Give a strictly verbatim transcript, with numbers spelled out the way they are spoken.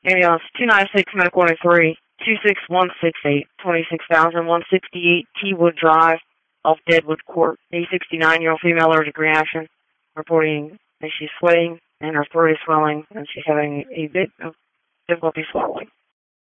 Ambulance two nine six, Medical one oh three, two six one six eight, twenty-six thousand one hundred sixty-eight T-Wood Drive, off Deadwood Court. A sixty-nine-year-old female allergic reaction, reporting that she's sweating and her throat is swelling and she's having a bit of difficulty swallowing.